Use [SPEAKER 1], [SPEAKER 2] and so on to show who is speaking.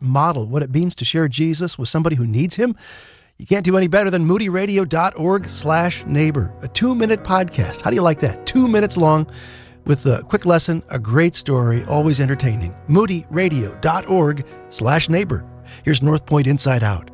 [SPEAKER 1] model what it means to share Jesus with somebody who needs him, you can't do any better than moodyradio.org/neighbor, a 2-minute podcast. How do you like that? 2 minutes long with a quick lesson, a great story, always entertaining. moodyradio.org/neighbor. Here's North Point Inside Out.